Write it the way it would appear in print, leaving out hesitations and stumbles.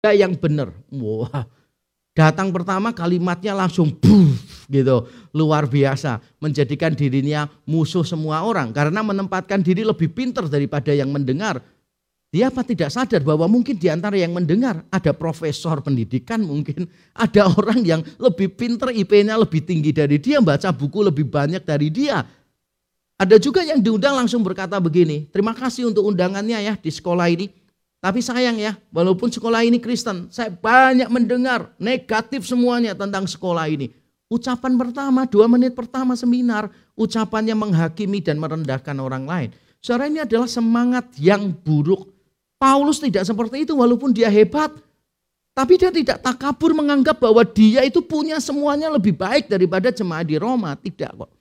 yang benar. Wah, datang pertama kalimatnya langsung buff gitu, luar biasa, menjadikan dirinya musuh semua orang karena menempatkan diri lebih pintar daripada yang mendengar. Dia apa tidak sadar bahwa mungkin di antara yang mendengar ada profesor pendidikan, mungkin ada orang yang lebih pintar, IP-nya lebih tinggi dari dia, baca buku lebih banyak dari dia. Ada juga yang diundang langsung berkata begini, terima kasih untuk undangannya ya di sekolah ini. Tapi sayang ya, walaupun sekolah ini Kristen, saya banyak mendengar negatif semuanya tentang sekolah ini. Ucapan pertama, 2 menit pertama seminar, ucapannya menghakimi dan merendahkan orang lain. Saudara, ini adalah semangat yang buruk. Paulus tidak seperti itu walaupun dia hebat. Tapi dia tidak takabur menganggap bahwa dia itu punya semuanya lebih baik daripada jemaat di Roma. Tidak kok.